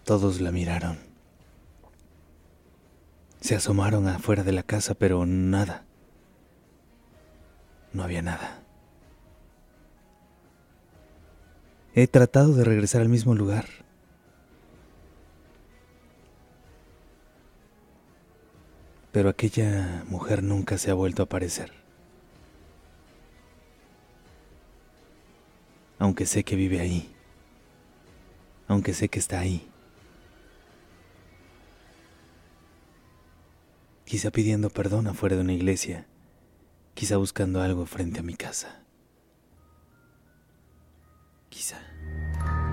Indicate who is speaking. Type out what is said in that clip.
Speaker 1: Todos la miraron. Se asomaron afuera de la casa, pero nada. No había nada. He tratado de regresar al mismo lugar. Pero aquella mujer nunca se ha vuelto a aparecer. Aunque sé que vive ahí. Aunque sé que está ahí. Quizá pidiendo perdón afuera de una iglesia. Quizá buscando algo frente a mi casa.